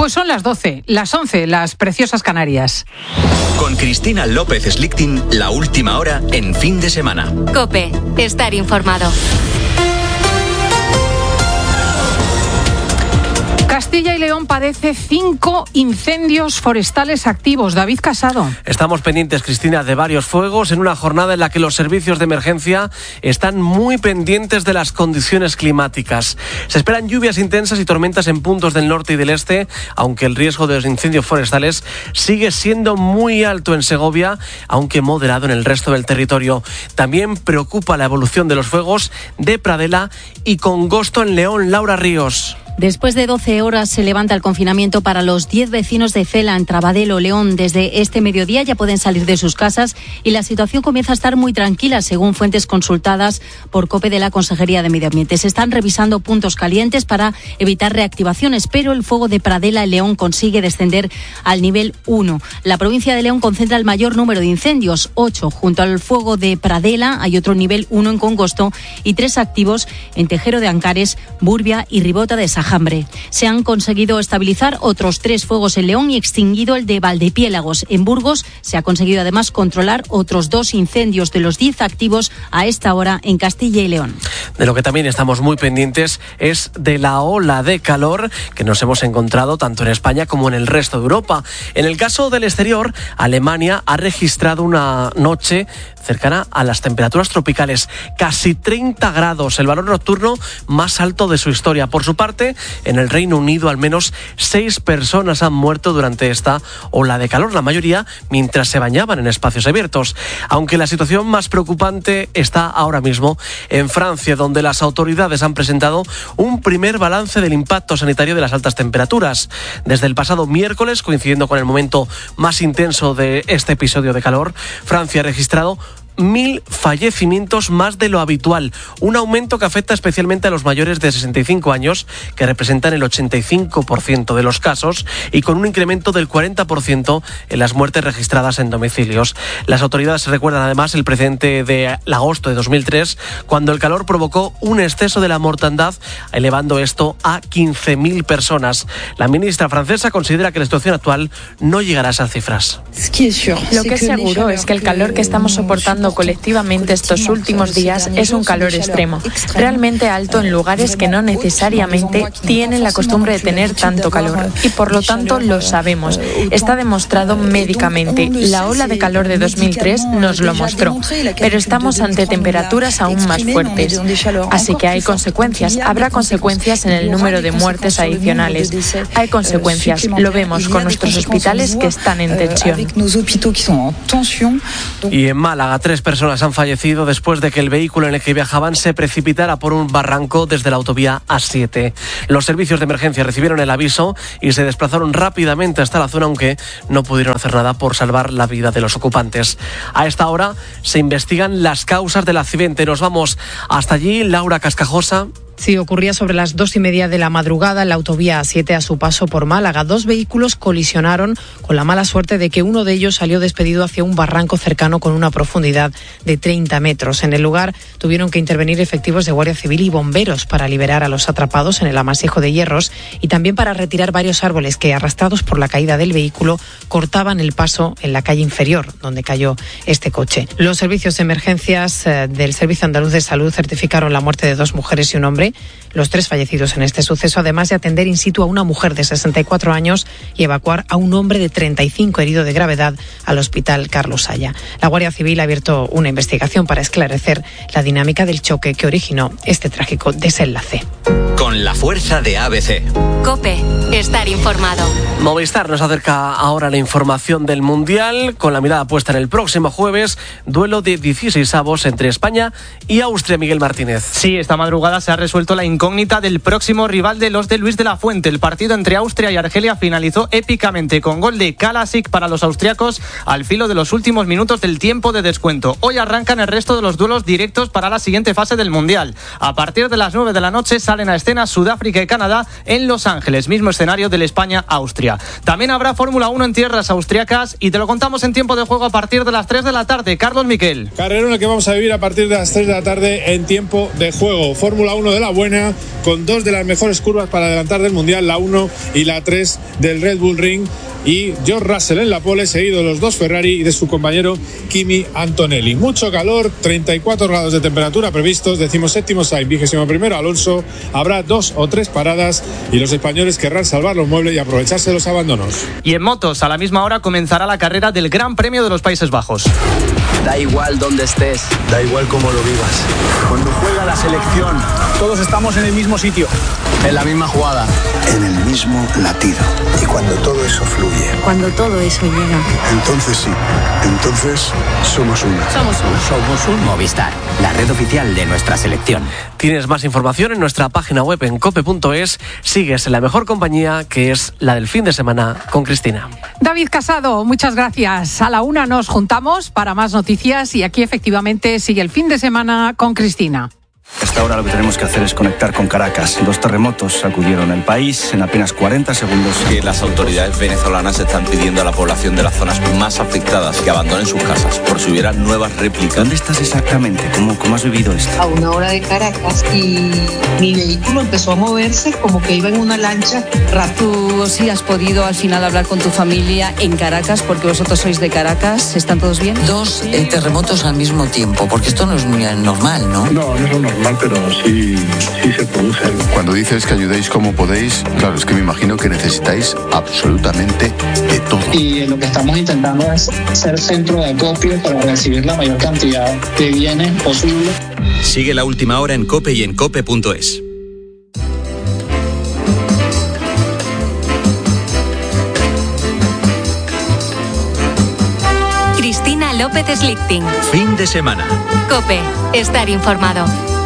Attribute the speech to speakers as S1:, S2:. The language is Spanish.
S1: Pues son las 12, las 11, las preciosas Canarias.
S2: Con Cristina López Slichting, la última hora en fin de semana.
S3: COPE, estar informado.
S1: Castilla y León padece 5 incendios forestales activos. David Casado.
S4: Estamos pendientes, Cristina, de varios fuegos en una jornada en la que los servicios de emergencia están muy pendientes de las condiciones climáticas. Se esperan lluvias intensas y tormentas en puntos del norte y del este, aunque el riesgo de los incendios forestales sigue siendo muy alto en Segovia, aunque moderado en el resto del territorio. También preocupa la evolución de los fuegos de Pradela y Congosto en León. Laura Ríos.
S5: Después de 12 horas se levanta el confinamiento para los 10 vecinos de Cela, en Trabadelo, León. Desde este mediodía ya pueden salir de sus casas y la situación comienza a estar muy tranquila, según fuentes consultadas por COPE de la Consejería de Medio Ambiente. Se están revisando puntos calientes para evitar reactivaciones, pero el fuego de Pradela en León consigue descender al nivel 1. La provincia de León concentra el mayor número de incendios, 8. Junto al fuego de Pradela hay otro nivel 1 en Congosto y 3 activos en Tejero de Ancares, Burbia y Ribota de Sajambre. Se han conseguido estabilizar otros 3 fuegos en León y extinguido el de Valdepiélagos. En Burgos se ha conseguido además controlar otros 2 incendios de los 10 activos a esta hora en Castilla y León.
S4: De lo que también estamos muy pendientes es de la ola de calor que nos hemos encontrado tanto en España como en el resto de Europa. En el caso del exterior, Alemania ha registrado una noche cercana a las temperaturas tropicales, casi 30 grados, el valor nocturno más alto de su historia. Por su parte, en el Reino Unido al menos 6 personas han muerto durante esta ola de calor, la mayoría mientras se bañaban en espacios abiertos. Aunque la situación más preocupante está ahora mismo en Francia, donde las autoridades han presentado un primer balance del impacto sanitario de las altas temperaturas. Desde el pasado miércoles, coincidiendo con el momento más intenso de este episodio de calor, Francia ha registrado 1.000 fallecimientos más de lo habitual, un aumento que afecta especialmente a los mayores de 65 años, que representan el 85% de los casos, y con un incremento del 40% en las muertes registradas en domicilios. Las autoridades recuerdan además el precedente de agosto de 2003, cuando el calor provocó un exceso de la mortandad, elevando esto a 15.000 personas. La ministra francesa considera que la situación actual no llegará a esas cifras.
S6: Lo que es seguro es que el calor que estamos soportando colectivamente estos últimos días es un calor extremo, realmente alto en lugares que no necesariamente tienen la costumbre de tener tanto calor, y por lo tanto lo sabemos, está demostrado médicamente. La ola de calor de 2003 nos lo mostró, pero estamos ante temperaturas aún más fuertes, así que hay consecuencias, habrá consecuencias en el número de muertes adicionales, hay consecuencias, lo vemos con nuestros hospitales que están en tensión.
S4: Y en Málaga, 3 personas han fallecido después de que el vehículo en el que viajaban se precipitara por un barranco desde la autovía A7. Los servicios de emergencia recibieron el aviso y se desplazaron rápidamente hasta la zona, aunque no pudieron hacer nada por salvar la vida de los ocupantes. A esta hora se investigan las causas del accidente. Nos vamos hasta allí, Laura Cascajosa.
S7: Sí, ocurría sobre las 2:30 de la madrugada en la autovía A7 a su paso por Málaga. 2 vehículos colisionaron con la mala suerte de que uno de ellos salió despedido hacia un barranco cercano con una profundidad de 30 metros. En el lugar tuvieron que intervenir efectivos de Guardia Civil y bomberos para liberar a los atrapados en el amasijo de hierros y también para retirar varios árboles que, arrastrados por la caída del vehículo, cortaban el paso en la calle inferior donde cayó este coche. Los servicios de emergencias del Servicio Andaluz de Salud certificaron la muerte de 2 mujeres y un hombre, los 3 fallecidos en este suceso, además de atender in situ a una mujer de 64 años y evacuar a un hombre de 35 herido de gravedad al Hospital Carlos Haya. La Guardia Civil ha abierto una investigación para esclarecer la dinámica del choque que originó este trágico desenlace.
S2: Con la fuerza de ABC.
S3: COPE, estar informado.
S4: Movistar nos acerca ahora la información del Mundial, con la mirada puesta en el próximo jueves, duelo de 16avos entre España y Austria. Miguel Martínez.
S8: Sí, esta madrugada se ha resuelto la incógnita del próximo rival de los de Luis de la Fuente. El partido entre Austria y Argelia finalizó épicamente con gol de Kalasic para los austriacos al filo de los últimos minutos del tiempo de descuento. Hoy arrancan el resto de los duelos directos para la siguiente fase del Mundial. A partir de las 9 de la noche salen a escena Sudáfrica y Canadá en Los Ángeles. Ángeles, mismo escenario del España-Austria. También habrá Fórmula 1 en tierras austriacas y te lo contamos en tiempo de juego a partir de las 3 de la tarde. Carlos Miquel.
S9: Carrerón el que vamos a vivir a partir de las 3 de la tarde en tiempo de juego. Fórmula 1 de la buena, con dos de las mejores curvas para adelantar del Mundial, la 1 y la 3 del Red Bull Ring, y George Russell en la pole, seguido de los dos Ferrari y de su compañero Kimi Antonelli. Mucho calor, 34 grados de temperatura previstos, 17º Sainz, 21º Alonso. Habrá 2 o 3 paradas y los españoles querrán salvar los muebles y aprovecharse de los abandonos.
S8: Y en motos, a la misma hora comenzará la carrera del Gran Premio de los Países Bajos.
S10: Da igual dónde estés, da igual cómo lo vivas. Cuando juega la selección, todos estamos en el mismo sitio, en la misma jugada,
S11: en el mismo latido. Y cuando todo eso fluye,
S12: cuando todo eso llega,
S11: entonces sí, entonces somos uno.
S13: Somos un Movistar, la red oficial de nuestra selección.
S4: Tienes más información en nuestra página web en cope.es. Sigues en la mejor compañía, que es la del fin de semana con Cristina.
S1: David Casado, muchas gracias. A la 1 nos juntamos para más noticias y aquí efectivamente sigue el fin de semana con Cristina.
S14: Hasta ahora lo que tenemos que hacer es conectar con Caracas. 2 terremotos sacudieron el país en apenas 40 segundos.
S15: Que las autoridades venezolanas están pidiendo a la población de las zonas más afectadas que abandonen sus casas por si hubiera nuevas réplicas.
S14: ¿Dónde estás exactamente? ¿Cómo has vivido esto?
S16: A 1 hora de Caracas y mi vehículo empezó a moverse como que iba en una lancha rápido.
S17: ¿Tú sí has podido al final hablar con tu familia en Caracas, porque vosotros sois de Caracas? ¿Están todos bien?
S18: 2 terremotos al mismo tiempo, porque esto no es muy normal, ¿no?
S19: No es lo normal, pero sí se producen.
S20: Cuando dices que ayudéis como podéis, claro, es que me imagino que necesitáis absolutamente de todo.
S21: Y lo que estamos intentando es ser centro de acopio para recibir la mayor cantidad de bienes posible.
S2: Sigue La Última Hora en COPE y en cope.es.
S3: Cristina López Slichting.
S2: Fin de semana.
S3: COPE. Estar informado.